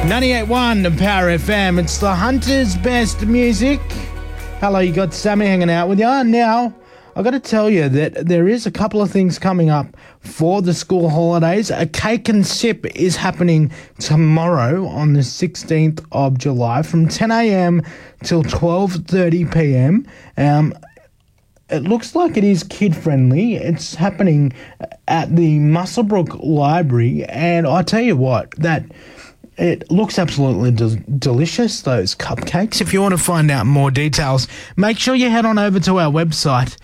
98.1 Power FM. It's the Hunter's Best Music. Hello, you got Sammy hanging out with you. Now, I've got to tell you that there is a couple of things coming up for the school holidays. A cake and sip is happening tomorrow on the 16th of July from 10 a.m. till 12:30 p.m. It looks like it is kid-friendly. It's happening at the Muswellbrook Library, and I tell you what, that it looks absolutely delicious, those cupcakes. If you want to find out more details, make sure you head on over to our website,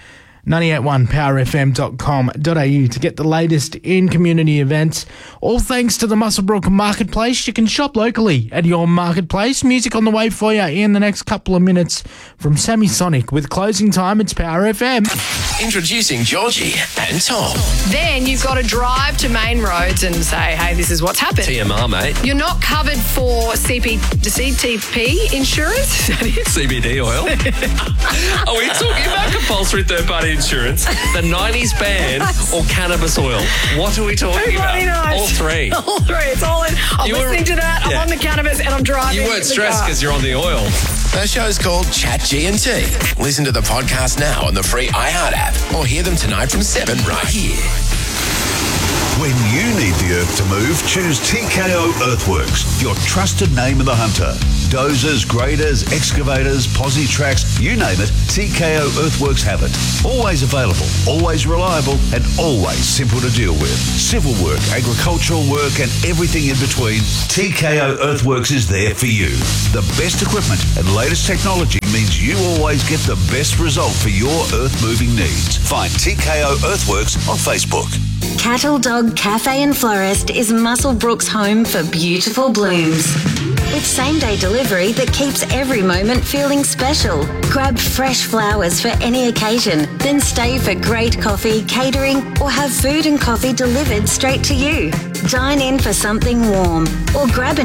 981powerfm.com.au, to get the latest in community events. All thanks to the Muswellbrook Marketplace. You can shop locally at your marketplace. Music on the way for you in the next couple of minutes from Sammy Sonic. With closing time, it's Power FM. Introducing Georgie and Tom. Then you've got to drive to main roads and say, hey, this is what's happened. TMR, mate. You're not covered for CTP insurance? Is that it? CBD oil. Are we talking about compulsory third-party insurance, the 90s band, or cannabis oil? What are we talking about? Knows. All three. All three. It's all in. I'm listening to that. I'm on the cannabis and I'm driving. You weren't stressed because you're on the oil. The show's called Chat G&T. Listen to the podcast now on the free iHeart app or hear them tonight from 7 right here. When you need the earth to move, choose TKO Earthworks, your trusted name in the Hunter. Dozers, graders, excavators, posi tracks, you name it, TKO Earthworks have it. Always available, always reliable, and always simple to deal with. Civil work, agricultural work, and everything in between, TKO Earthworks is there for you. The best equipment and latest technology means you always get the best result for your earth-moving needs. Find TKO Earthworks on Facebook. Cattle Dog Cafe and Florist is Muswellbrook's home for beautiful blooms. With same-day delivery that keeps every moment feeling special. Grab fresh flowers for any occasion, then stay for great coffee, catering, or have food and coffee delivered straight to you. Dine in for something warm, or grab an